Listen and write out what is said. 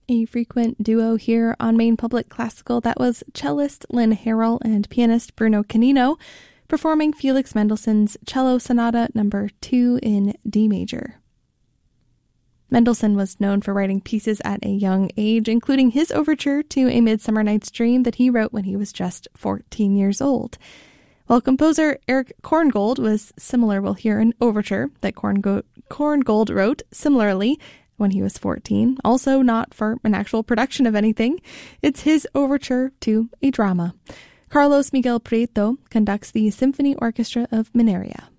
A frequent duo here on Maine Public Classical, that was cellist Lynn Harrell and pianist Bruno Canino, performing Felix Mendelssohn's Cello Sonata No. 2 in D major. Mendelssohn was known for writing pieces at a young age, including his overture to A Midsummer Night's Dream that he wrote when he was just 14 years old. While composer Erich Korngold was similar, we'll hear an overture that Korngold wrote similarly when he was 14, also not for an actual production of anything. It's his overture to a drama. Carlos Miguel Prieto conducts the Symphony Orchestra of Mineria.